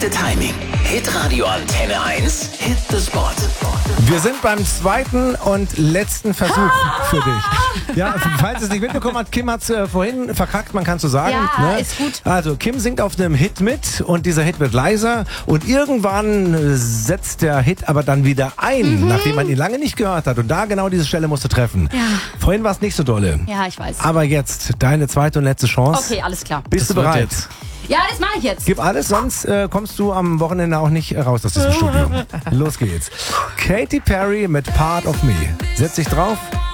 Timing. Hitradio Antenne 1. Hit the Spot. Wir sind beim zweiten und letzten Versuch für dich. Ja, falls es nicht mitbekommen hat, Kim hat es vorhin verkackt, man kann so sagen. Ja, ist gut. Also Kim singt auf einem Hit mit und dieser Hit wird leiser und irgendwann setzt der Hit aber dann wieder ein, nachdem man ihn lange nicht gehört hat. Und da genau diese Stelle musst du treffen. Ja. Vorhin war es nicht so dolle. Ja, ich weiß. Aber jetzt deine zweite und letzte Chance. Okay, alles klar. Bist du bereit? Ja, das mache ich jetzt. Gib alles, sonst kommst du am Wochenende auch nicht raus aus diesem Studio. Los geht's. Katy Perry mit Part of Me. Setz dich drauf.